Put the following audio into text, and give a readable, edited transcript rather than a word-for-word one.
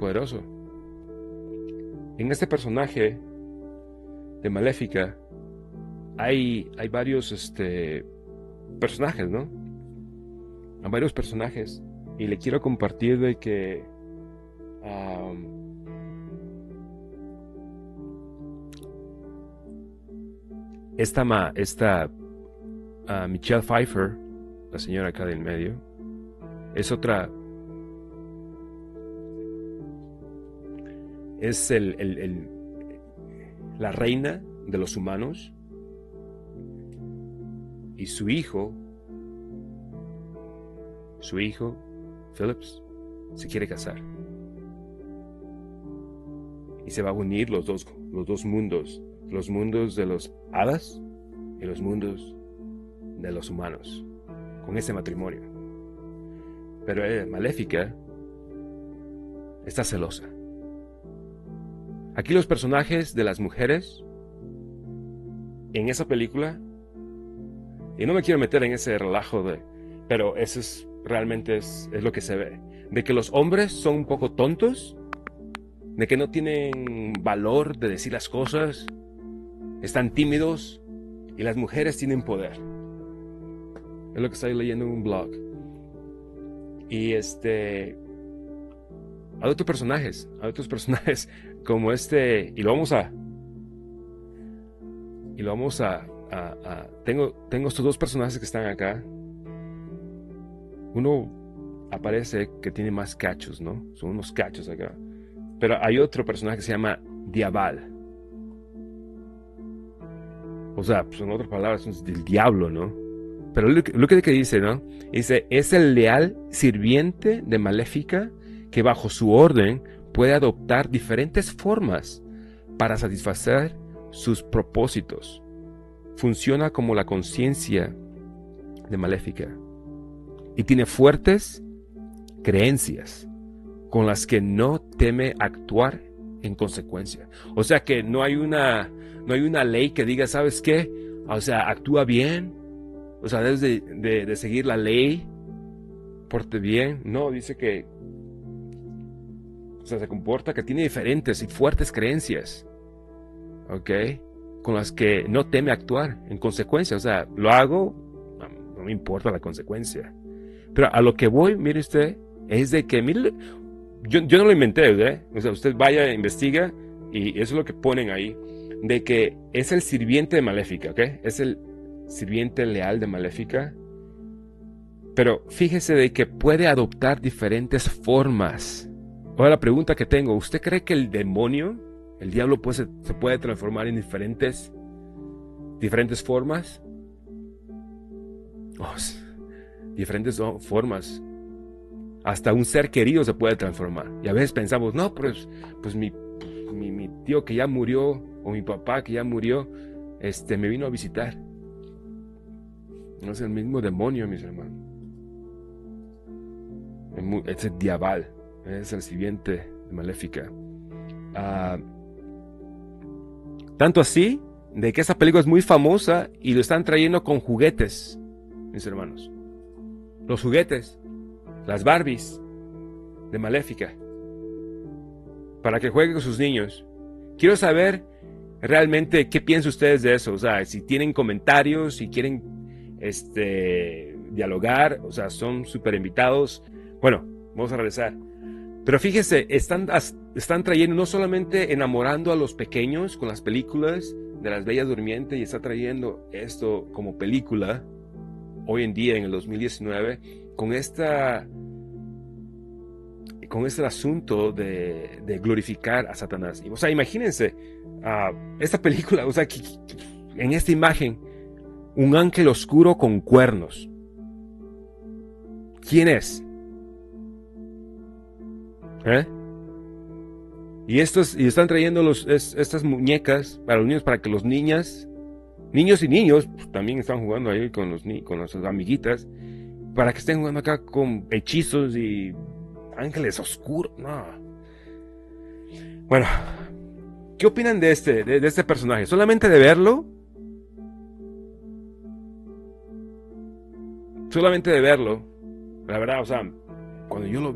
poderoso. En este personaje de Maléfica hay varios personajes, ¿no? Hay varios personajes. Y le quiero compartir de que Michelle Pfeiffer, la señora acá del medio, es otra. Es la reina de los humanos. Y su hijo, Phillips, se quiere casar. Y se va a unir los dos mundos. Los mundos de los hadas y los mundos de los humanos. Con ese matrimonio. Pero Maléfica está celosa. Aquí los personajes de las mujeres en esa película, y no me quiero meter en ese relajo pero eso realmente es lo que se ve, de que los hombres son un poco tontos, de que no tienen valor de decir las cosas, están tímidos, y las mujeres tienen poder. Es lo que estoy leyendo en un blog. Y hay otros personajes como y lo vamos a tengo estos dos personajes que están acá. Uno aparece que tiene más cachos, ¿no? Son unos cachos acá. Pero hay otro personaje que se llama Diabal. O sea, son otras palabras, son del diablo, ¿no? Pero lo que dice, ¿no? Dice, es el leal sirviente de Maléfica que bajo su orden puede adoptar diferentes formas para satisfacer sus propósitos. Funciona como la conciencia de Maléfica y tiene fuertes creencias con las que no teme actuar en consecuencia. O sea que no hay una ley que diga, ¿sabes qué? O sea, actúa bien. O sea, debes de seguir la ley. Porte bien. No, dice que se comporta, que tiene diferentes y fuertes creencias. ¿Ok? Con las que no teme actuar en consecuencia. O sea, lo hago, no me importa la consecuencia. Pero a lo que voy, mire usted, es de que, mire, yo no lo inventé, ¿eh? O sea, usted vaya, investiga, y eso es lo que ponen ahí, de que es el sirviente de Maléfica, ¿ok? Es el sirviente leal de Maléfica. Pero fíjese de que puede adoptar diferentes formas. Ahora la pregunta que tengo, ¿usted cree que el demonio, el diablo, se puede transformar en diferentes formas? Diferentes formas. Hasta un ser querido se puede transformar. Y a veces pensamos, no, pues mi tío que ya murió, o mi papá que ya murió, me vino a visitar. No es el mismo demonio, mis hermanos. Es el Diabal. Es el sirviente de Maléfica. Tanto así, de que esa película es muy famosa y lo están trayendo con juguetes, mis hermanos. Los juguetes, las Barbies de Maléfica, para que jueguen con sus niños. Quiero saber realmente qué piensan ustedes de eso. O sea, si tienen comentarios, si quieren dialogar, o sea, son súper invitados. Bueno, vamos a regresar. Pero fíjese, están trayendo, no solamente enamorando a los pequeños con las películas de las Bellas Durmientes, y está trayendo esto como película hoy en día, en el 2019, con este asunto de glorificar a Satanás. O sea, imagínense esta película, o sea, en esta imagen, un ángel oscuro con cuernos. ¿Quién es? Y están trayendo estas muñecas para los niños, para que los niños y niños pues, también están jugando ahí con las amiguitas, para que estén jugando acá con hechizos y ángeles oscuros. No. Bueno, ¿qué opinan de este personaje? Solamente de verlo, la verdad, o sea, cuando yo lo